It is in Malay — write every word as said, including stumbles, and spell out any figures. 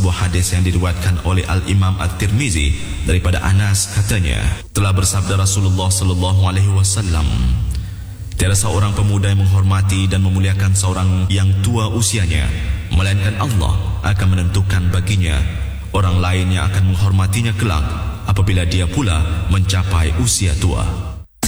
sebuah hadis yang diriwayatkan oleh Al-Imam At-Tirmizi daripada Anas, katanya, telah bersabda Rasulullah sallallahu alaihi wasallam, tiada seorang pemuda yang menghormati dan memuliakan seorang yang tua usianya, melainkan Allah akan menentukan baginya orang lain yang akan menghormatinya kelak apabila dia pula mencapai usia tua.